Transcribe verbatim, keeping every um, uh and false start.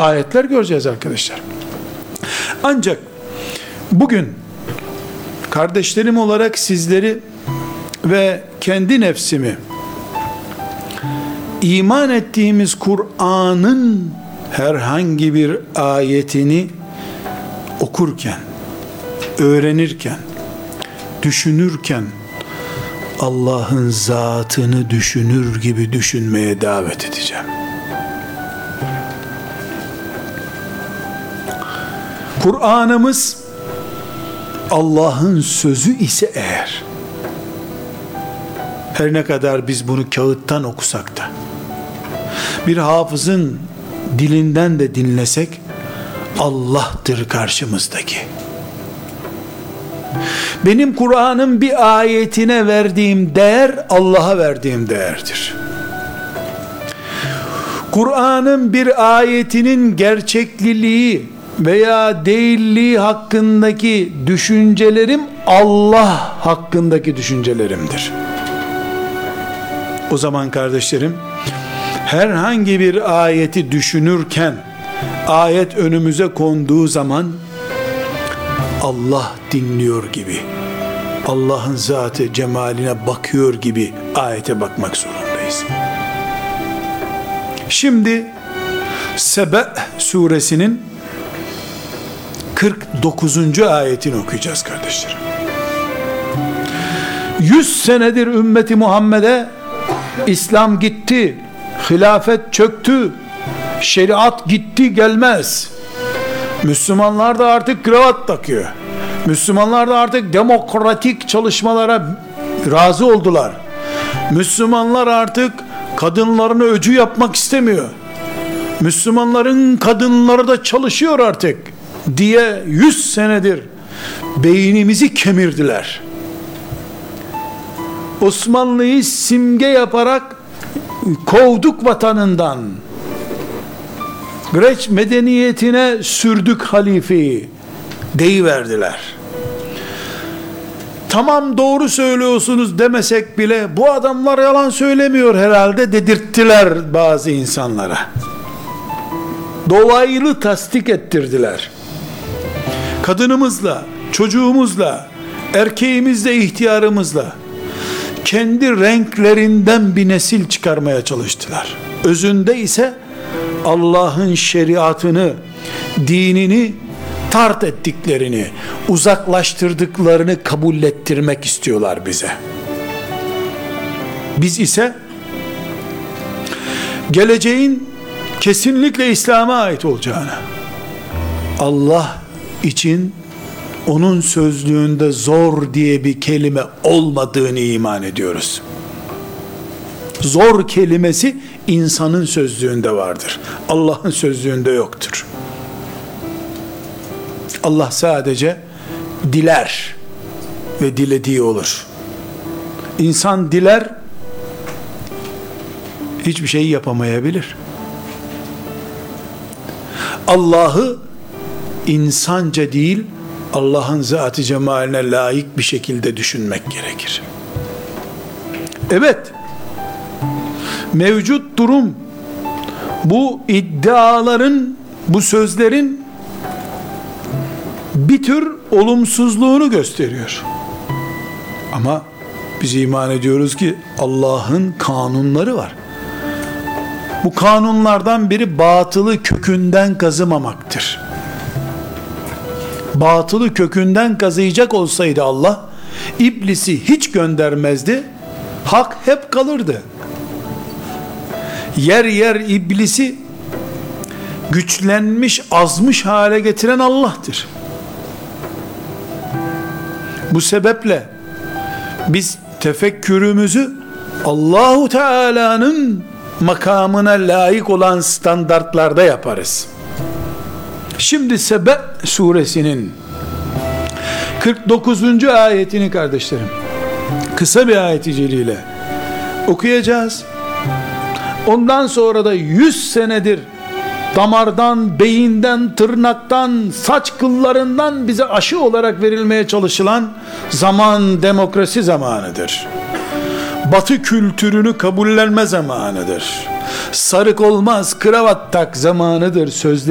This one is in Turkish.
ayetler göreceğiz arkadaşlar. Ancak bugün kardeşlerim olarak sizleri ve kendi nefsimi iman ettiğimiz Kur'an'ın herhangi bir ayetini okurken, öğrenirken, düşünürken Allah'ın zatını düşünür gibi düşünmeye davet edeceğim. Kur'an'ımız Allah'ın sözü ise eğer, her ne kadar biz bunu kağıttan okusak da, bir hafızın dilinden de dinlesek, Allah'tır karşımızdaki. Benim Kur'an'ın bir ayetine verdiğim değer, Allah'a verdiğim değerdir. Kur'an'ın bir ayetinin gerçekliliği veya değilliği hakkındaki düşüncelerim, Allah hakkındaki düşüncelerimdir. O zaman kardeşlerim, herhangi bir ayeti düşünürken, ayet önümüze konduğu zaman, Allah dinliyor gibi, Allah'ın zatı cemaline bakıyor gibi ayete bakmak zorundayız. Şimdi Sebe suresinin kırk dokuzuncu ayetini okuyacağız kardeşlerim. Yüz senedir ümmeti Muhammed'e İslam gitti, hilafet çöktü, şeriat gitti gelmez. Müslümanlar da artık kravat takıyor. Müslümanlar da artık demokratik çalışmalara razı oldular. Müslümanlar artık kadınlarını öcü yapmak istemiyor. Müslümanların kadınları da çalışıyor artık diye yüz senedir beynimizi kemirdiler. Osmanlı'yı simge yaparak kovduk vatanından. Greç medeniyetine sürdük halifeyi deyiverdiler. Tamam, doğru söylüyorsunuz demesek bile bu adamlar yalan söylemiyor herhalde dedirttiler bazı insanlara. Dolaylı tasdik ettirdiler. Kadınımızla, çocuğumuzla, erkeğimizle, ihtiyarımızla kendi renklerinden bir nesil çıkarmaya çalıştılar. Özünde ise Allah'ın şeriatını, dinini tart ettiklerini, uzaklaştırdıklarını kabul ettirmek istiyorlar bize. Biz ise geleceğin kesinlikle İslam'a ait olacağını, Allah için onun sözlüğünde zor diye bir kelime olmadığını iman ediyoruz. Zor kelimesi insanın sözlüğünde vardır. Allah'ın sözlüğünde yoktur. Allah sadece diler ve dilediği olur. İnsan diler, hiçbir şey yapamayabilir. Allah'ı insanca değil, Allah'ın zat-ı cemaline layık bir şekilde düşünmek gerekir. Evet, mevcut durum bu iddiaların, bu sözlerin bir tür olumsuzluğunu gösteriyor. Ama biz iman ediyoruz ki Allah'ın kanunları var. Bu kanunlardan biri batılı kökünden kazımamaktır. Batılı kökünden kazıyacak olsaydı Allah, iblisi hiç göndermezdi, hak hep kalırdı. Yer yer iblisi güçlenmiş, azmış hale getiren Allah'tır. Bu sebeple biz tefekkürümüzü Allahu Teala'nın makamına layık olan standartlarda yaparız. Şimdi Sebe suresinin kırk dokuzuncu ayetini kardeşlerim, kısa bir ayet-i celile okuyacağız. Ondan sonra da yüz senedir damardan, beyinden, tırnaktan, saç kıllarından bize aşı olarak verilmeye çalışılan zaman demokrasi zamanıdır. Batı kültürünü kabullenme zamanıdır. Sarık olmaz, kravat tak zamanıdır sözleri